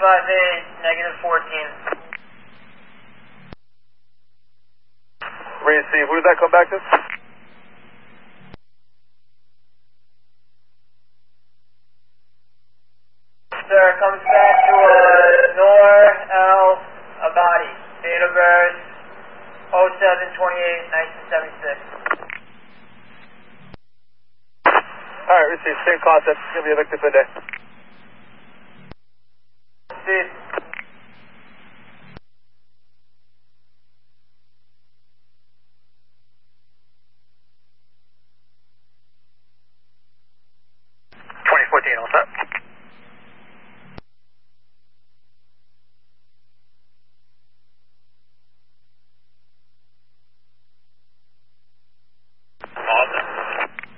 negative 14. Receive. Who did that come back to? Sir, comes back to Noor Al Abadi. Date of birth 07/28/1976. Alright, receive. Same concept. It's going to be a victim today. Steve.